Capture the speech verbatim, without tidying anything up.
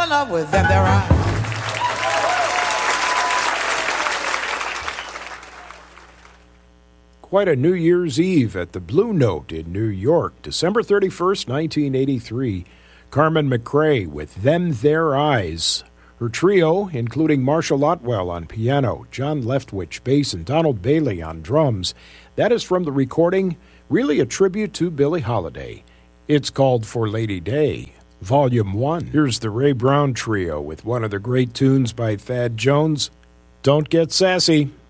in love with them their eyes. Quite a New Year's Eve at the Blue Note in New York, December thirty-first, nineteen eighty-three. Carmen McRae with Them Their Eyes. Her trio, including Marshall Otwell on piano, John Leftwich bass, and Donald Bailey on drums. That is from the recording, really a tribute to Billie Holiday. It's called For Lady Day, Volume one. Here's the Ray Brown Trio with one of the great tunes by Thad Jones, Don't Get Sassy.